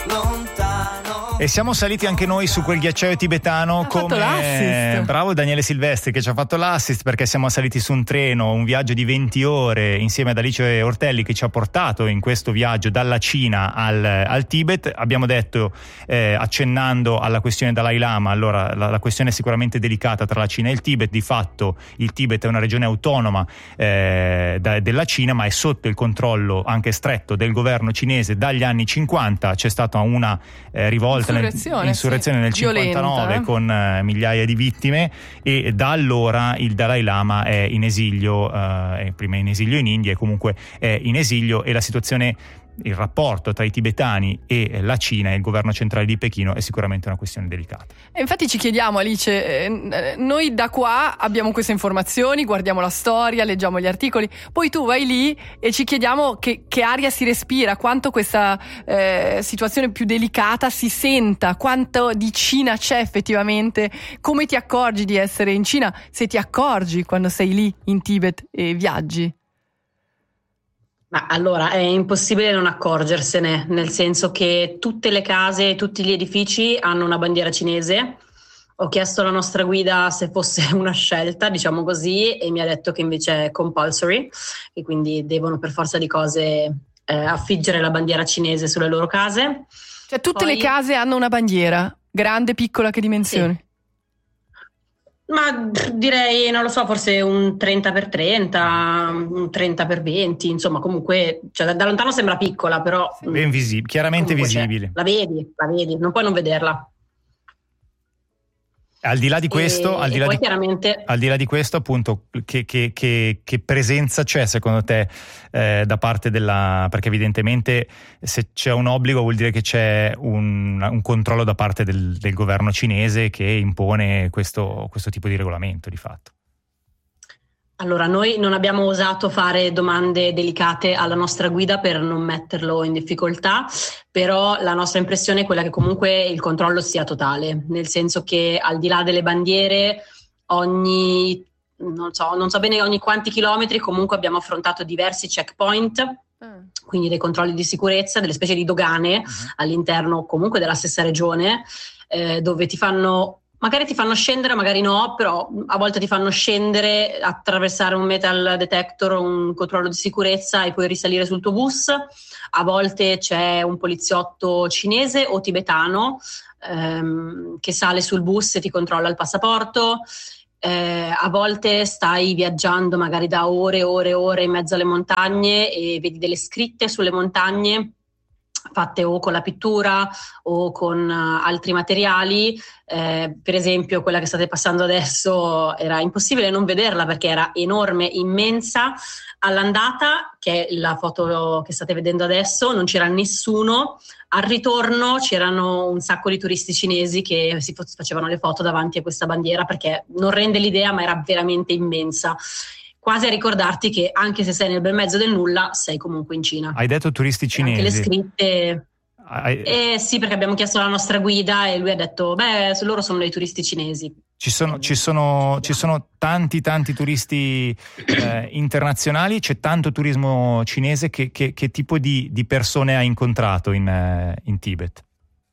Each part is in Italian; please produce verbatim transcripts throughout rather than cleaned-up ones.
lontano. E siamo saliti anche noi su quel ghiacciaio tibetano. Ha fatto come l'assist. Bravo Daniele Silvestri che ci ha fatto l'assist, perché siamo saliti su un treno, un viaggio di venti ore insieme ad Alice Ortelli, che ci ha portato in questo viaggio dalla Cina al, al Tibet. Abbiamo detto, eh, accennando alla questione Dalai Lama, allora la, la questione è sicuramente delicata tra la Cina e il Tibet. Di fatto il Tibet è una regione autonoma eh, da, della Cina, ma è sotto il controllo anche stretto del governo cinese dagli anni cinquanta. C'è stata una eh, rivolta, Insurrezione, insurrezione sì, nel violenta, cinquantanove eh? con eh, migliaia di vittime, e da allora il Dalai Lama è in esilio, eh, è prima in esilio in India e comunque è in esilio, e la situazione, il rapporto tra i tibetani e la Cina e il governo centrale di Pechino è sicuramente una questione delicata. E infatti ci chiediamo, Alice, eh, noi da qua abbiamo queste informazioni, guardiamo la storia, leggiamo gli articoli, poi tu vai lì e ci chiediamo che, che aria si respira, quanto questa eh, situazione più delicata si senta, quanto di Cina c'è effettivamente, come ti accorgi di essere in Cina, se ti accorgi quando sei lì in Tibet e viaggi. Ma allora è impossibile non accorgersene, nel senso che tutte le case, tutti gli edifici hanno una bandiera cinese. Ho chiesto alla nostra guida se fosse una scelta, diciamo così, e mi ha detto che invece è compulsory, e quindi devono per forza di cose eh, affiggere la bandiera cinese sulle loro case. Cioè tutte Poi... le case hanno una bandiera, grande, piccola, che dimensioni? Sì. Ma direi, non lo so, forse un trenta per trenta, un trenta per venti, insomma, comunque, cioè, da, da lontano sembra piccola, però Ben visibile, chiaramente visibile. C'è. La vedi, la vedi, non puoi non vederla. Al di là di questo, e, al, di e là poi di, chiaramente... al di là di questo, appunto, che, che, che, che presenza c'è secondo te eh, da parte della... Perché evidentemente se c'è un obbligo vuol dire che c'è un, un controllo da parte del, del governo cinese che impone questo, questo tipo di regolamento di fatto. Allora, noi non abbiamo osato fare domande delicate alla nostra guida per non metterlo in difficoltà, però la nostra impressione è quella che comunque il controllo sia totale, nel senso che al di là delle bandiere, ogni, non so, non so bene ogni quanti chilometri, comunque abbiamo affrontato diversi checkpoint, mm. quindi dei controlli di sicurezza, delle specie di dogane uh-huh. all'interno comunque della stessa regione, eh, dove ti fanno... Magari ti fanno scendere, magari no, però a volte ti fanno scendere, attraversare un metal detector, un controllo di sicurezza e poi risalire sul tuo bus. A volte c'è un poliziotto cinese o tibetano ehm, che sale sul bus e ti controlla il passaporto. Eh, a volte stai viaggiando magari da ore e ore e ore in mezzo alle montagne e vedi delle scritte sulle montagne fatte o con la pittura o con uh, altri materiali, eh, per esempio quella che state passando adesso era impossibile non vederla perché era enorme, immensa. All'andata, che è la foto che state vedendo adesso, non c'era nessuno. Al ritorno c'erano un sacco di turisti cinesi che si facevano le foto davanti a questa bandiera perché non rende l'idea, ma era veramente immensa. Quasi a ricordarti che anche se sei nel bel mezzo del nulla, sei comunque in Cina. Hai detto turisti cinesi? Anche le scritte... Hai... Eh sì, perché abbiamo chiesto alla nostra guida e lui ha detto, beh, loro sono dei turisti cinesi. Ci sono, ci sono, ci sono tanti, tanti turisti eh, internazionali, c'è tanto turismo cinese. Che, che, che tipo di, di persone hai incontrato in, eh, in Tibet?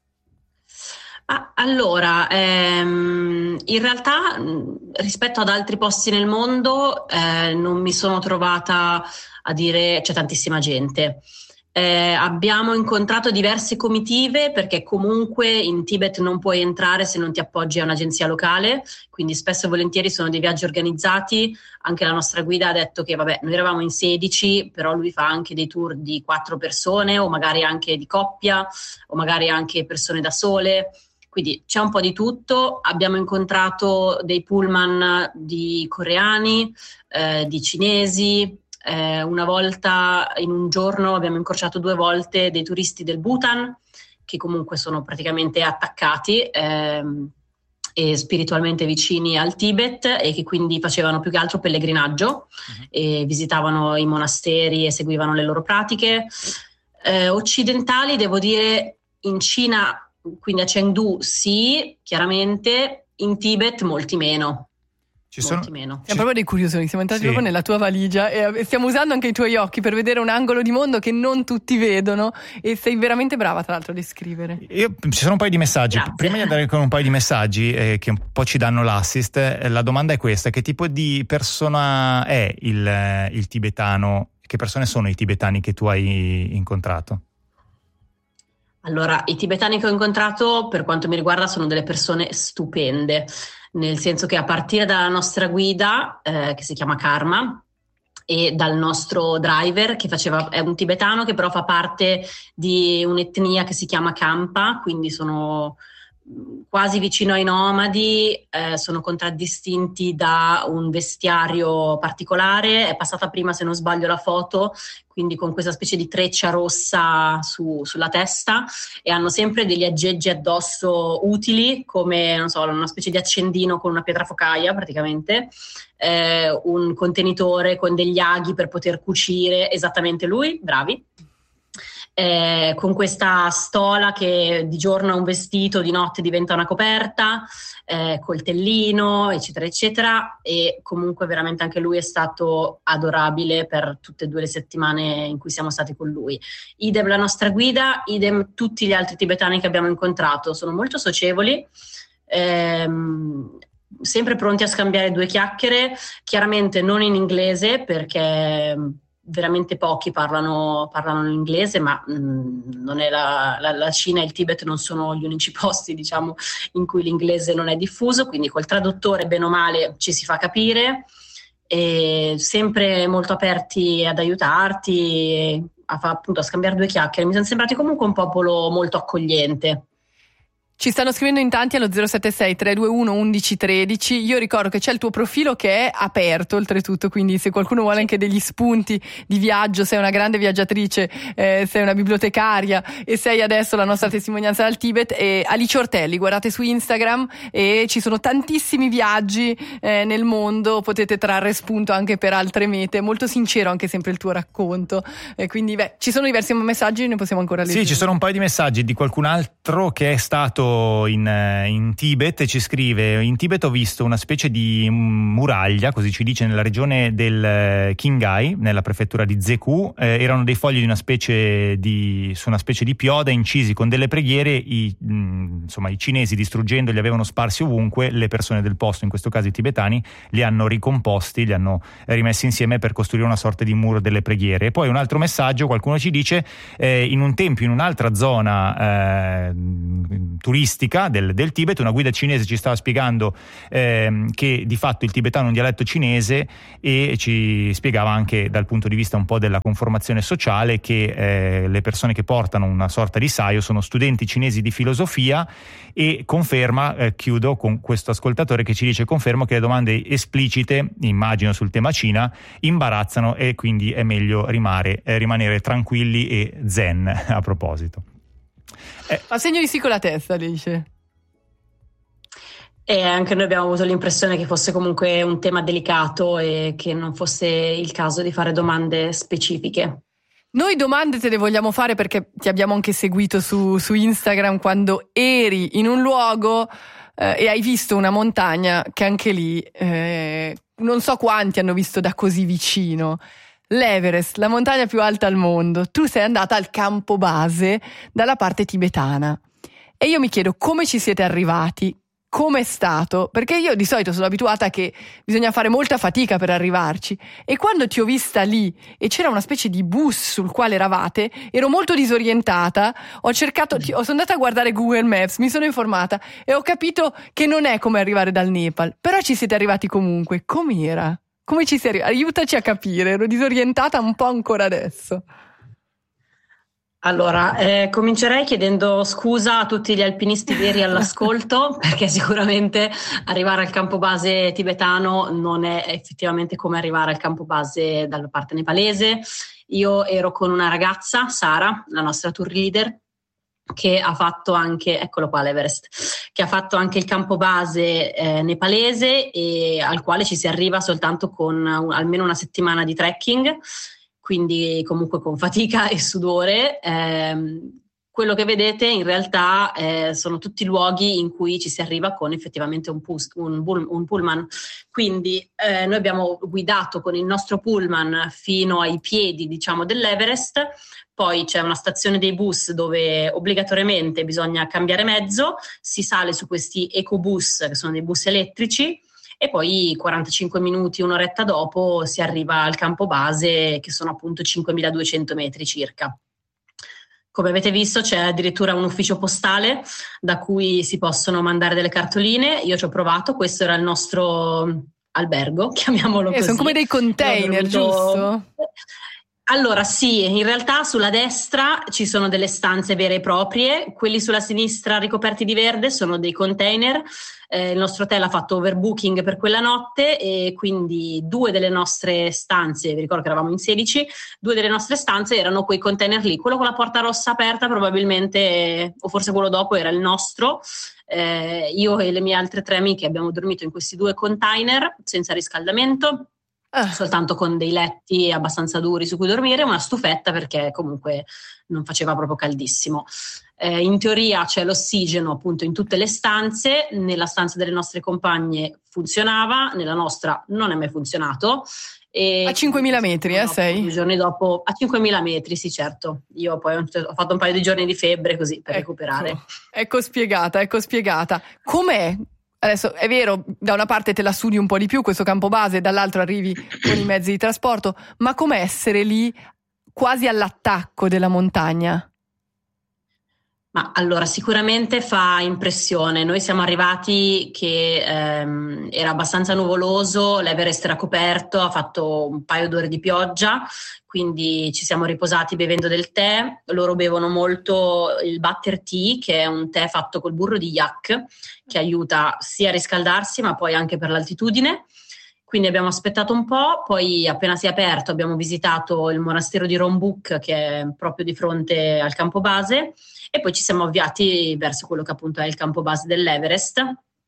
Ah, allora, ehm, in realtà rispetto ad altri posti nel mondo eh, non mi sono trovata a dire c'è tantissima gente. Eh, abbiamo incontrato diverse comitive perché comunque in Tibet non puoi entrare se non ti appoggi a un'agenzia locale, quindi spesso e volentieri sono dei viaggi organizzati. Anche la nostra guida ha detto che vabbè, noi eravamo in sedici, però lui fa anche dei tour di quattro persone o magari anche di coppia o magari anche persone da sole. Quindi c'è un po' di tutto. Abbiamo incontrato dei pullman di coreani, eh, di cinesi, eh, una volta in un giorno abbiamo incrociato due volte dei turisti del Bhutan che comunque sono praticamente attaccati ehm, e spiritualmente vicini al Tibet e che quindi facevano più che altro pellegrinaggio uh-huh. e visitavano i monasteri e seguivano le loro pratiche. Eh, occidentali, devo dire, in Cina, quindi a Chengdu sì, chiaramente, in Tibet molti meno. Ci molti sono... meno. Siamo proprio dei curiosoni, siamo entrati Sì. proprio nella tua valigia e stiamo usando anche i tuoi occhi per vedere un angolo di mondo che non tutti vedono, e sei veramente brava tra l'altro a descrivere. Io, ci sono un paio di messaggi. Grazie. Prima di andare con un paio di messaggi eh, che un po' ci danno l'assist, eh, la domanda è questa: che tipo di persona è il, eh, il tibetano? Che persone sono i tibetani che tu hai incontrato? Allora, i tibetani che ho incontrato, per quanto mi riguarda, sono delle persone stupende, nel senso che a partire dalla nostra guida, eh, che si chiama Karma, e dal nostro driver, che faceva, è un tibetano che però fa parte di un'etnia che si chiama Kampa, quindi sono quasi vicino ai nomadi, eh, sono contraddistinti da un vestiario particolare. È passata prima, se non sbaglio, la foto, quindi con questa specie di treccia rossa su, sulla testa, e hanno sempre degli aggeggi addosso utili, come non so, una specie di accendino con una pietrafocaia praticamente, eh, un contenitore con degli aghi per poter cucire, esattamente lui, bravi. Eh, con questa stola che di giorno è un vestito, di notte diventa una coperta, eh, coltellino, eccetera, eccetera. E comunque veramente anche lui è stato adorabile per tutte e due le settimane in cui siamo stati con lui. Idem la nostra guida, idem tutti gli altri tibetani che abbiamo incontrato. Sono molto socievoli, ehm, sempre pronti a scambiare due chiacchiere, chiaramente non in inglese, perché veramente pochi parlano, parlano l'inglese, ma mh, non è la, la, la Cina e il Tibet non sono gli unici posti, diciamo, in cui l'inglese non è diffuso, quindi col traduttore bene o male ci si fa capire, e sempre molto aperti ad aiutarti, a, appunto, a scambiare due chiacchiere. Mi sono sembrati comunque un popolo molto accogliente. Ci stanno scrivendo in tanti allo zero sette sei tre due uno uno uno uno tre zero. Io ricordo che c'è il tuo profilo che è aperto oltretutto, quindi se qualcuno vuole anche degli spunti di viaggio, sei una grande viaggiatrice, eh, sei una bibliotecaria e sei adesso la nostra testimonianza dal Tibet, e Alice Ortelli, guardate su Instagram e ci sono tantissimi viaggi eh, nel mondo, potete trarre spunto anche per altre mete. Molto sincero anche sempre il tuo racconto, e quindi beh, ci sono diversi messaggi, ne possiamo ancora leggere. Sì, ci sono un paio di messaggi di qualcun altro che è stato In, in Tibet, e ci scrive: in Tibet ho visto una specie di muraglia, così ci dice, nella regione del Qinghai, nella prefettura di Zekou. Eh, erano dei fogli di una specie di su una specie di pioda incisi con delle preghiere. I, mh, insomma, i cinesi, distruggendoli, avevano sparsi ovunque. Le persone del posto, in questo caso i tibetani, li hanno ricomposti, li hanno rimessi insieme per costruire una sorta di muro delle preghiere. E poi un altro messaggio, qualcuno ci dice: eh, in un tempio, in un'altra zona eh, turistica del, del Tibet, una guida cinese ci stava spiegando ehm, che di fatto il tibetano è un dialetto cinese, e ci spiegava anche dal punto di vista un po' della conformazione sociale che eh, le persone che portano una sorta di saio sono studenti cinesi di filosofia, e conferma, eh, chiudo con questo ascoltatore che ci dice: confermo che le domande esplicite, immagino sul tema Cina, imbarazzano, e quindi è meglio rimare, eh, rimanere tranquilli e zen. A proposito, Eh. Fa segno di sì con la testa, dice. E anche noi abbiamo avuto l'impressione che fosse comunque un tema delicato e che non fosse il caso di fare domande specifiche. Noi domande te le vogliamo fare perché ti abbiamo anche seguito su, su Instagram quando eri in un luogo eh, e hai visto una montagna che anche lì eh, non so quanti hanno visto da così vicino. L'Everest, la montagna più alta al mondo. Tu sei andata al campo base dalla parte tibetana, e io mi chiedo come ci siete arrivati, com'è stato, perché io di solito sono abituata che bisogna fare molta fatica per arrivarci, e quando ti ho vista lì e c'era una specie di bus sul quale eravate, ero molto disorientata. Ho cercato, ti, sono andata a guardare Google Maps, mi sono informata e ho capito che non è come arrivare dal Nepal, però ci siete arrivati comunque. Com'era? Come ci sei arrivati? Aiutaci a capire, ero disorientata un po' ancora adesso. Allora, eh, comincerei chiedendo scusa a tutti gli alpinisti veri all'ascolto, perché sicuramente arrivare al campo base tibetano non è effettivamente come arrivare al campo base dalla parte nepalese. Io ero con una ragazza, Sara, la nostra tour leader, che ha fatto anche, eccolo qua l'Everest, che ha fatto anche il campo base eh, nepalese, e al quale ci si arriva soltanto con un, almeno una settimana di trekking, quindi comunque con fatica e sudore. Eh, quello che vedete in realtà eh, sono tutti luoghi in cui ci si arriva con effettivamente un, pus- un, bull- un pullman. Quindi eh, noi abbiamo guidato con il nostro pullman fino ai piedi, diciamo, dell'Everest. Poi c'è una stazione dei bus dove obbligatoriamente bisogna cambiare mezzo, si sale su questi ecobus, che sono dei bus elettrici, e poi quarantacinque minuti, un'oretta dopo si arriva al campo base, che sono appunto cinquemiladuecento metri circa. Come avete visto c'è addirittura un ufficio postale da cui si possono mandare delle cartoline. Io ci ho provato, questo era il nostro albergo, chiamiamolo eh, così. Sono come dei container, dormito... giusto? Allora sì, in realtà sulla destra ci sono delle stanze vere e proprie, quelli sulla sinistra ricoperti di verde sono dei container. Eh, il nostro hotel ha fatto overbooking per quella notte e quindi due delle nostre stanze, vi ricordo che eravamo in sedici, due delle nostre stanze erano quei container lì. Quello con la porta rossa aperta probabilmente, o forse quello dopo, era il nostro. Eh, io e le mie altre tre amiche abbiamo dormito in questi due container senza riscaldamento, ah. soltanto con dei letti abbastanza duri su cui dormire, una stufetta perché comunque non faceva proprio caldissimo. Eh, in teoria c'è l'ossigeno appunto in tutte le stanze, nella stanza delle nostre compagne funzionava, nella nostra non è mai funzionato. E a cinquemila metri, eh, dopo, sei? Due giorni dopo, a cinquemila metri, sì, certo. Io poi ho, ho fatto un paio di giorni di febbre così per ecco, recuperare. Ecco spiegata, ecco spiegata. Com'è? Adesso è vero, da una parte te la sudi un po' di più questo campo base, dall'altro arrivi con i mezzi di trasporto, ma com'è essere lì quasi all'attacco della montagna? Ma allora sicuramente fa impressione. Noi siamo arrivati che ehm, era abbastanza nuvoloso, l'Everest era coperto, ha fatto un paio d'ore di pioggia, quindi ci siamo riposati bevendo del tè. Loro bevono molto il butter tea, che è un tè fatto col burro di yak, che aiuta sia a riscaldarsi ma poi anche per l'altitudine. Quindi abbiamo aspettato un po', poi appena si è aperto abbiamo visitato il monastero di Rombuk, che è proprio di fronte al campo base, e poi ci siamo avviati verso quello che appunto è il campo base dell'Everest,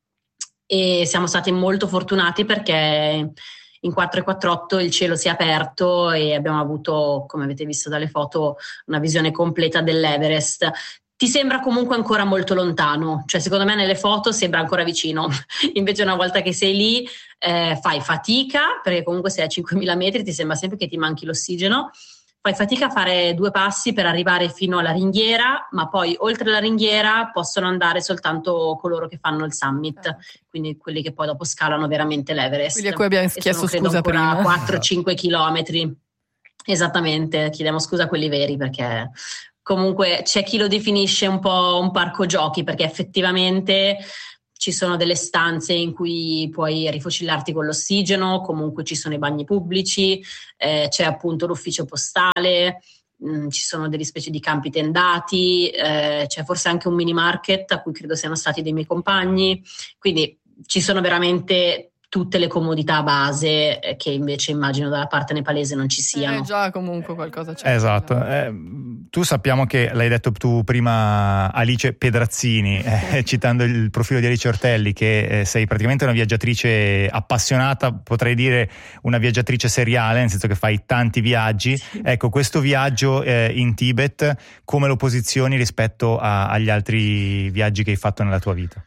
e siamo stati molto fortunati perché in quattro e quarantotto il cielo si è aperto e abbiamo avuto, come avete visto dalle foto, una visione completa dell'Everest. Ti sembra comunque ancora molto lontano, cioè secondo me nelle foto sembra ancora vicino, invece una volta che sei lì eh, fai fatica, perché comunque sei a cinquemila metri ti sembra sempre che ti manchi l'ossigeno, fai fatica a fare due passi per arrivare fino alla ringhiera, ma poi oltre la ringhiera possono andare soltanto coloro che fanno il summit, ah. quindi quelli che poi dopo scalano veramente l'Everest. Quelli a cui abbiamo chiesto sono, scusa prima. quattro cinque chilometri, esattamente, chiediamo scusa a quelli veri perché... Comunque c'è chi lo definisce un po' un parco giochi, perché effettivamente ci sono delle stanze in cui puoi rifocillarti con l'ossigeno, comunque ci sono i bagni pubblici, eh, c'è appunto l'ufficio postale, mh, ci sono delle specie di campi tendati, eh, c'è forse anche un mini market a cui credo siano stati dei miei compagni, quindi ci sono veramente tutte le comodità base eh, che invece immagino dalla parte nepalese non ci siano. Eh già, comunque qualcosa c'è. Esatto. Eh, tu sappiamo che l'hai detto tu prima, Alice Pedrazzini, eh, citando il profilo di Alice Ortelli, che eh, sei praticamente una viaggiatrice appassionata, potrei dire una viaggiatrice seriale, nel senso che fai tanti viaggi. Sì. Ecco, questo viaggio eh, in Tibet, come lo posizioni rispetto a, agli altri viaggi che hai fatto nella tua vita?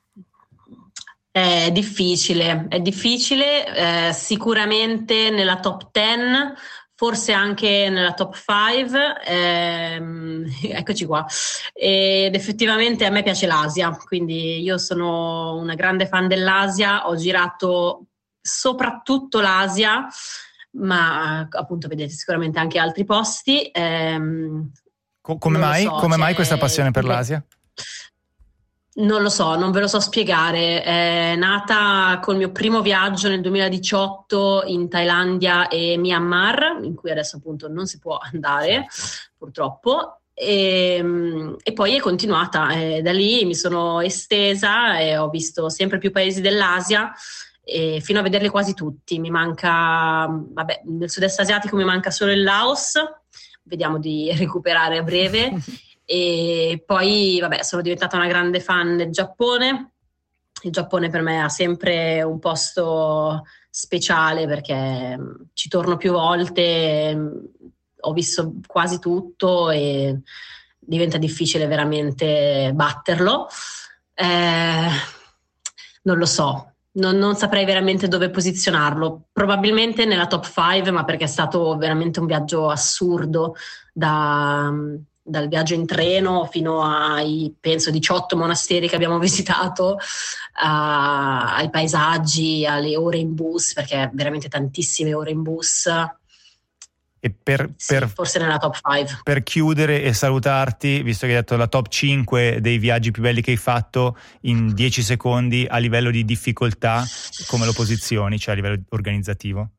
È difficile, è difficile, eh, sicuramente nella top dieci, forse anche nella top cinque, ehm, eccoci qua. Ed effettivamente a me piace l'Asia, quindi io sono una grande fan dell'Asia, ho girato soprattutto l'Asia, ma appunto vedete sicuramente anche altri posti. Ehm, come mai, so, come mai questa passione per l'Asia? Non lo so, non ve lo so spiegare. È nata col mio primo viaggio nel duemiladiciotto in Thailandia e Myanmar, in cui adesso appunto non si può andare, purtroppo. E, e poi è continuata. E da lì mi sono estesa e ho visto sempre più paesi dell'Asia, e fino a vederli quasi tutti. Mi manca, vabbè, nel sud-est asiatico mi manca solo il Laos, vediamo di recuperare a breve. E poi vabbè, sono diventata una grande fan del Giappone. Il Giappone per me ha sempre un posto speciale perché ci torno più volte, ho visto quasi tutto e diventa difficile veramente batterlo. Eh, non lo so, non, non saprei veramente dove posizionarlo, probabilmente nella top cinque, ma perché è stato veramente un viaggio assurdo, da, dal viaggio in treno fino ai penso diciotto monasteri che abbiamo visitato, a, ai paesaggi, alle ore in bus, perché veramente tantissime ore in bus. E per, sì, per, forse nella top cinque. Per chiudere e salutarti, visto che hai detto la top cinque dei viaggi più belli che hai fatto, in dieci secondi, a livello di difficoltà, come lo posizioni, cioè a livello organizzativo?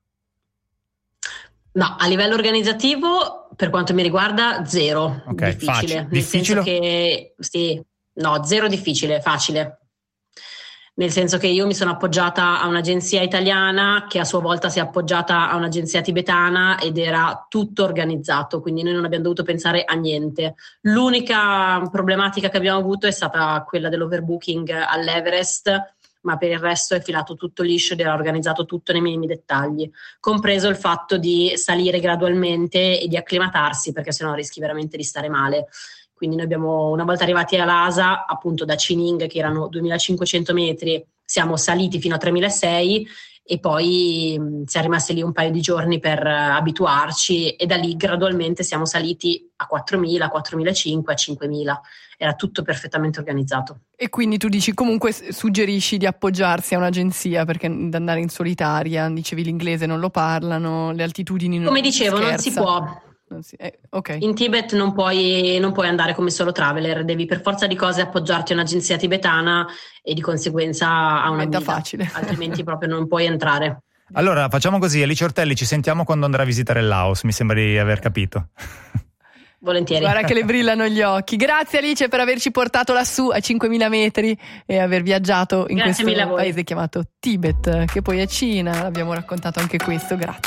No, a livello organizzativo, per quanto mi riguarda, zero. Okay, difficile. facile. Nel Difficile? senso che sì, no, zero difficile, facile. Nel senso che io mi sono appoggiata a un'agenzia italiana che a sua volta si è appoggiata a un'agenzia tibetana ed era tutto organizzato, quindi noi non abbiamo dovuto pensare a niente. L'unica problematica che abbiamo avuto è stata quella dell'overbooking all'Everest, ma per il resto è filato tutto liscio ed era organizzato tutto nei minimi dettagli, compreso il fatto di salire gradualmente e di acclimatarsi, perché sennò rischi veramente di stare male. Quindi noi abbiamo, una volta arrivati a Lhasa, appunto da Chining, che erano duemilacinquecento metri, siamo saliti fino a tremilasei e poi mh, siamo rimasti lì un paio di giorni per uh, abituarci, e da lì gradualmente siamo saliti a quattromila, a quattromilacinquecento, a cinquemila. Era tutto perfettamente organizzato. E quindi tu dici, comunque suggerisci di appoggiarsi a un'agenzia, perché ad andare in solitaria, dicevi l'inglese non lo parlano, le altitudini non Come dicevo, scherza. non si può. Non si, eh, okay. In Tibet non puoi, non puoi andare come solo traveler, devi per forza di cose appoggiarti a un'agenzia tibetana e di conseguenza a una guida, facile. altrimenti proprio non puoi entrare. Allora facciamo così, Alice Ortelli, ci sentiamo quando andrà a visitare il Laos, mi sembra di aver capito. Volentieri. Guarda che le brillano gli occhi. Grazie Alice per averci portato lassù a cinquemila metri e aver viaggiato in Grazie questo mille a voi. paese chiamato Tibet, che poi è Cina, abbiamo raccontato anche questo, grazie.